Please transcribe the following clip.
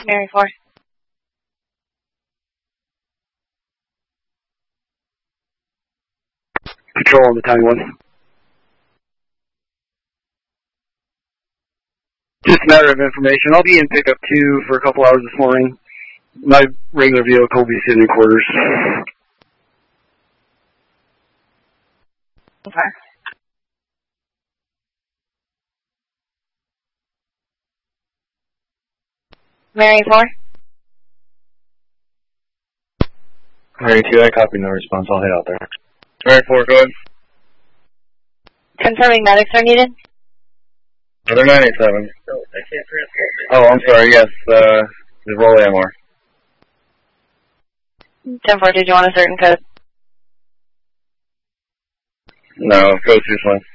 Mary 4. Patrol on the Tiny One. Just a matter of information. I'll be in pickup 2 for a couple hours this morning. My regular vehicle will be sitting in quarters. Okay. Mary 4. Mary 2, I copy no response. I'll head out there. Mary 4, go ahead. Confirming medics are needed. Another 987. Oh, I'm sorry, yes, the roll AMR. 10-4, did you want a certain code? No, go too slow.